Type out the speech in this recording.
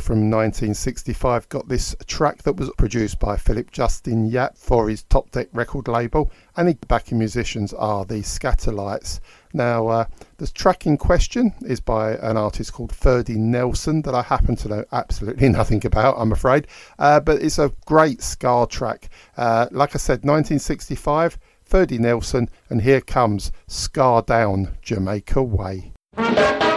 from 1965 got this track that was produced by Philip Justin Yap for his Top Deck record label, and the backing musicians are the Scatterlights. Now, the track in question is by an artist called Ferdy Nelson that I happen to know absolutely nothing about, I'm afraid, but it's a great ska track. Like I said, 1965, Ferdy Nelson, and here comes Ska Down Jamaica Way.